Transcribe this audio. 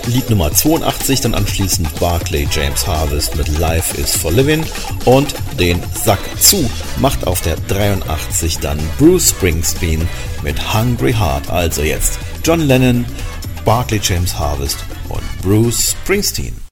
Lied Nummer 82, dann anschließend Barclay James Harvest mit Life is for Living und den Sack zu macht auf der 83 dann Bruce Springsteen mit Hungry Heart. Also jetzt John Lennon, Barclay James Harvest und Bruce Springsteen.